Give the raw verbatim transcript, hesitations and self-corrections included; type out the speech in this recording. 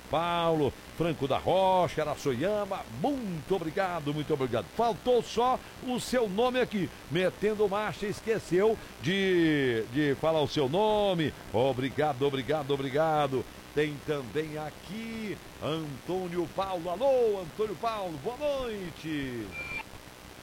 Paulo, Franco da Rocha, Araçoiama, muito obrigado, muito obrigado. Faltou só o seu nome aqui, metendo marcha, esqueceu de, de falar o seu nome. Obrigado, obrigado, obrigado. Tem também aqui Antônio Paulo. Alô, Antônio Paulo, boa noite.